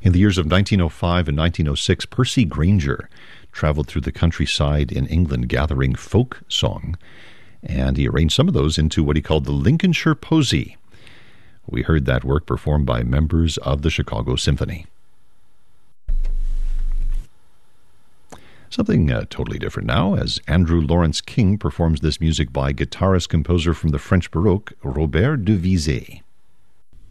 In the years of 1905 and 1906, Percy Grainger traveled through the countryside in England gathering folk song, and he arranged some of those into what he called the Lincolnshire Posy. We heard that work performed by members of the Chicago Symphony. Something totally different now, as Andrew Lawrence King performs this music by guitarist-composer from the French Baroque, Robert Duvizet.